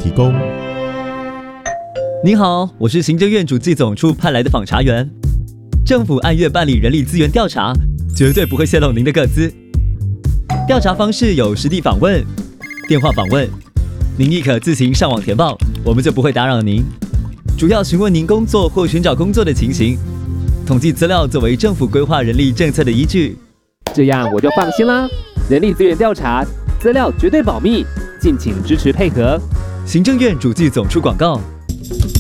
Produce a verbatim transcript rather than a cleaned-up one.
提供。 您好，我是行政院主计总处派来的访查员。政府按月办理人力资源调查，绝对不会泄露您的个资。调查方式有实地访问、电话访问，您亦可自行上网填报，我们就不会打扰您。主要询问您工作或寻找工作的情形，统计资料作为政府规划人力政策的依据。 这样我就放心啦。人力资源调查资料绝对保密，敬请支持配合。 行政院主计总处广告。